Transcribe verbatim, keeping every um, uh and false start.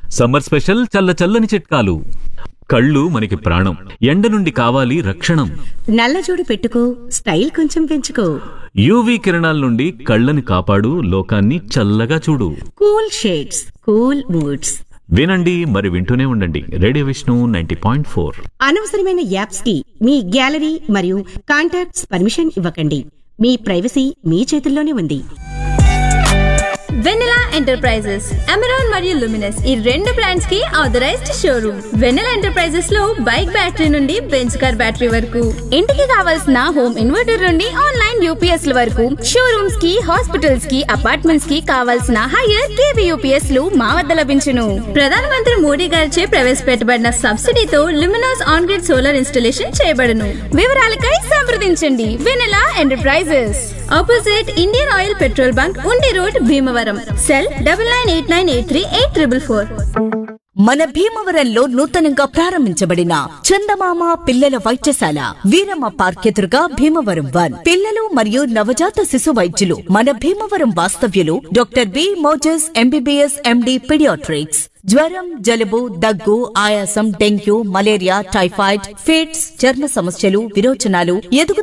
Summer special చల్ల చల్లని చిట్కాలు. కళ్ళు మనకి ప్రాణం. ఎండ నుండి కావాలి రక్షణం. నల్లజోడు పెట్టుకో, స్టైల్ కొంచెం పెంచుకో. యూవీ కిరణాల నుండి కళ్ళని కాపాడు, లోకాన్ని చల్లగా చూడు. Cool shades, cool moods. వినండి, మరి వింటూనే ఉండండి. Radio Vishnu ninety point four. అనవసరమైన యాప్స్ కి మీ గ్యాలరీ మరియు కాంటాక్ట్స్ పర్మిషన్ ఇవ్వకండి. మీ ప్రైవసీ మీ చేతుల్లోనే ఉంది. వెన్నెలా ఎంటర్ప్రైజెస్, అమెరాన్ మరియు లుమినస్ ఈ రెండు బ్రాండ్స్ కి ఆథరైజ్డ్ షోరూమ్. వెన్నెలా ఎంటర్ప్రైజెస్ లో బైక్ బ్యాటరీ నుండి బెంచ్ కార్ బ్యాటరీ వరకు, ఇంటికి కావాల్సిన హోమ్ ఇన్వర్టర్ నుండి ఆన్లైన్ యూపీఎస్ ల వరకు, షోరూమ్స్ కి, హాస్పిటల్స్ కి, అపార్ట్మెంట్స్ కి కావాల్సిన హైయర్ కేవీ యూపీఎస్ లు మా వద్ద లభించును. ప్రధానమంత్రి మోడీ గారిచే ప్రవేశపెట్టబడిన సబ్సిడీతో Luminous on grid solar installation చేయబడును. వివరాలకై సంప్రదించండి. వెన్నెలా enterprises, opposite Indian oil petrol bunk, ఉండి road, Bhimavaram. Cell double nine eight nine eight three eight triple four. మన భీమవరంలో నూతనంగా ప్రారంభించబడిన చందమామ పిల్లల వైద్యశాల వీరమ్మ పార్క్ ఎదురుగా భీమవరం వన్. పిల్లలు మరియు నవజాత శిశు వైద్యులు మన భీమవరం వాస్తవ్యులు doctor B Moses MBBS MD paediatrics. జ్వరం, జలుబు, దగ్గు, ఆయాసం, డెంగ్యూ, మలేరియా, టైఫాయిడ్, ఫిట్స్, చర్మ సమస్యలు, విరోచనాలు, ఎదుగు